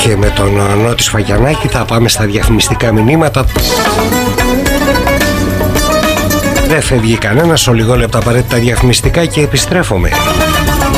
Και με τον Νότι Σφαγιανάκη θα πάμε στα διαφημιστικά μηνύματα. Δεν φεύγει κανένας, ο λιγόλεπτα απαραίτητα διαφημιστικά και επιστρέφομαι.